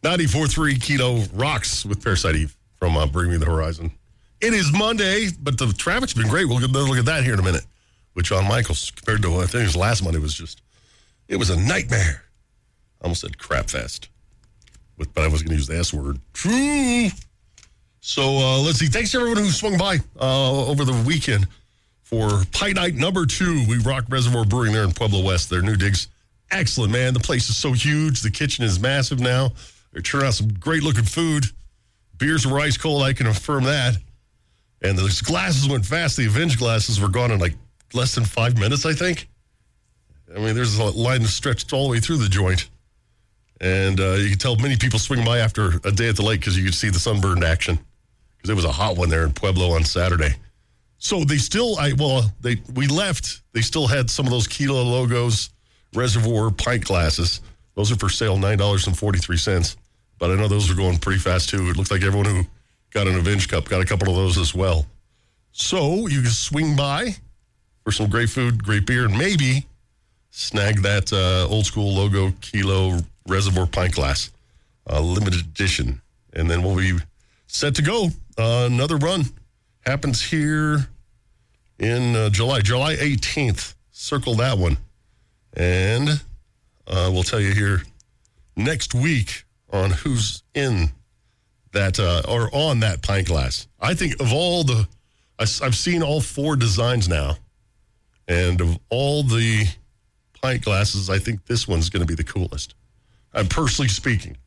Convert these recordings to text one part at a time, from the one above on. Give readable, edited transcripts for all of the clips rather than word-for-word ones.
94.3 Kilo rocks with Parasite Eve from Bring Me the Horizon. It is Monday, but the traffic's been great. We'll look at that here in a minute with John Michaels. Compared to, I think it was last Monday, it was a nightmare. I almost said crap fest, but I was going to use the S word. True. So let's see. Thanks to everyone who swung by over the weekend for Pie Night number 2. We rock Reservoir Brewing there in Pueblo West. Their new digs, excellent, man. The place is so huge. The kitchen is massive now. They're turning out some great-looking food. Beers were ice cold, I can affirm that. And the glasses went fast. The Avenge glasses were gone in like less than 5 minutes, I think. I mean, there's a line that stretched all the way through the joint. And you could tell many people swing by after a day at the lake because you could see the sunburned action. Because it was a hot one there in Pueblo on Saturday. So they still, we left. They still had some of those Kilo Logos Reservoir pint glasses. Those are for sale, $9.43. But I know those are going pretty fast, too. It looks like everyone who got an Avenge Cup got a couple of those as well. So you can swing by for some great food, great beer, and maybe snag that old school Logo Kilo Reservoir pint glass, limited edition. And then we'll be set to go. Another run happens here in July 18th. Circle that one. And we'll tell you here next week on who's in that or on that pint glass. I think of all I've seen all 4 designs now, and of all the pint glasses, I think this one's going to be the coolest. I'm personally speaking.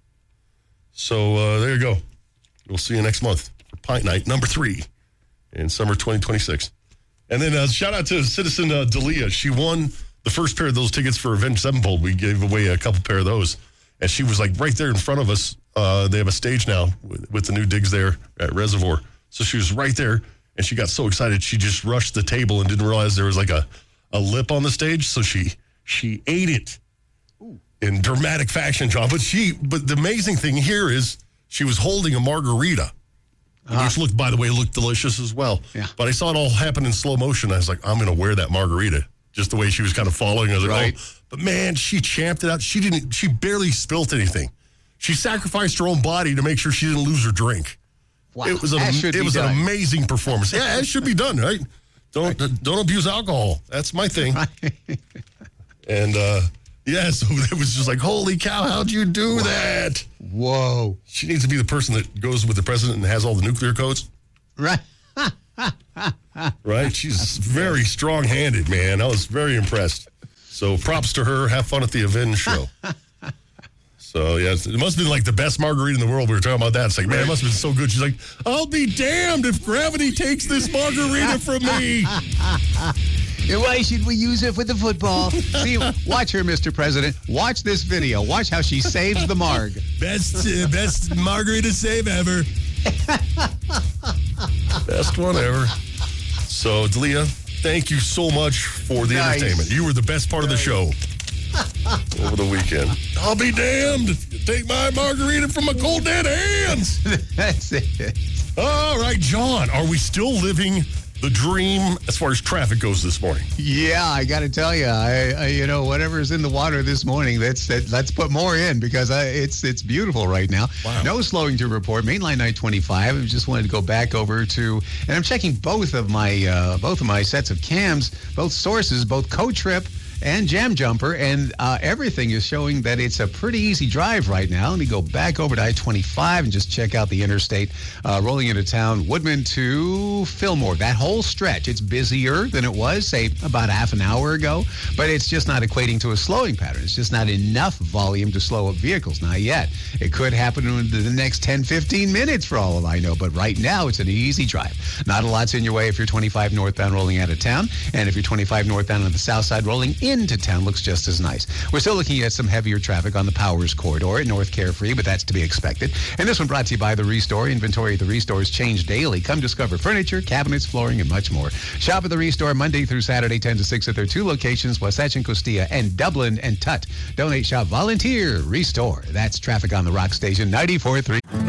So there you go. We'll see you next month for Pint Night number 3 in summer 2026. And then shout out to Citizen Dalia. She won the first pair of those tickets for Avenged Sevenfold. We gave away a couple pair of those. And she was like right there in front of us. They have a stage now with the new digs there at Reservoir. So she was right there, and she got so excited she just rushed the table and didn't realize there was like a lip on the stage. So she ate it in dramatic fashion, John. But the amazing thing here is she was holding a margarita, which looked delicious as well. Yeah. But I saw it all happen in slow motion. I was like, I'm going to wear that margarita. Just the way she was kind of following. I was like, right. Oh. But man, she champed it out. She barely spilt anything. She sacrificed her own body to make sure she didn't lose her drink. Wow. It was an amazing performance. Yeah, it should be done, right? Don't abuse alcohol. That's my thing. Right. And so it was just like, holy cow, how'd you do that? Whoa. She needs to be the person that goes with the president and has all the nuclear codes. Right. Right? She's very strong-handed, man. I was very impressed. So props to her. Have fun at the Avenge show. So, yeah, it must have been like the best margarita in the world. We were talking about that. It's like, man, it must have been so good. She's like, I'll be damned if gravity takes this margarita from me. Why should we use it for the football? See, watch her, Mr. President. Watch this video. Watch how she saves the marg. Best margarita save ever. Best one ever. So, Dalia, thank you so much for the entertainment. You were the best part of the show over the weekend. I'll be damned. Take my margarita from my cold dead hands. That's it. All right, John, are we still living the dream as far as traffic goes this morning? Yeah, I got to tell you, whatever's in the water this morning, let's put more in because it's beautiful right now. Wow. No slowing to report. Mainline 925. I just wanted to go back over to, and I'm checking both of my sets of cams, both sources, both Co-Trip and Jam Jumper, and everything is showing that it's a pretty easy drive right now. Let me go back over to I-25 and just check out the interstate rolling into town, Woodman to Fillmore. That whole stretch, it's busier than it was, say, about half an hour ago, but it's just not equating to a slowing pattern. It's just not enough volume to slow up vehicles, not yet. It could happen in the next 10, 15 minutes for all of I know, but right now it's an easy drive. Not a lot's in your way if you're 25 northbound rolling out of town, and if you're 25 northbound on the south side rolling into town, looks just as nice. We're still looking at some heavier traffic on the Powers Corridor at North Carefree, but that's to be expected. And this one brought to you by The Restore. Inventory at The Restore's change daily. Come discover furniture, cabinets, flooring, and much more. Shop at The Restore Monday through Saturday, 10 to 6 at their 2 locations, Wasatch and Costilla, and Dublin and Tut. Donate, shop, volunteer, Restore. That's traffic on the Rock Station 94.3.